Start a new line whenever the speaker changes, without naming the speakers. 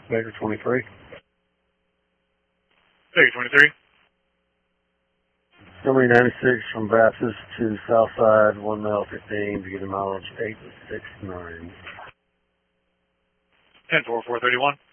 Baker 23.
Baker 23.
Summary 96 from Baptist to Southside, 1 mile 15 to get a mileage 869.
10-4-431.